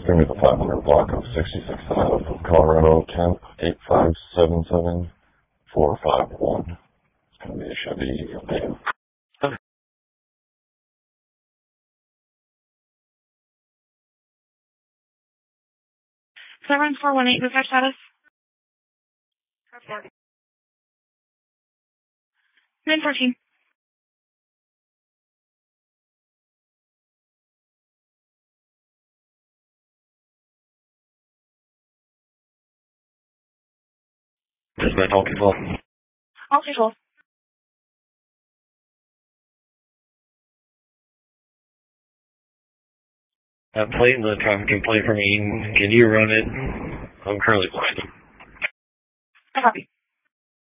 Bring me the 500 block of 66 South, Colorado, Temp 8577451. It's going to be a Chevy. Okay. 7418, dispatch status. 914. Dispatch all control. All control. I'm playing the traffic complaint for me. Can you run it? I'm currently playing. I copy.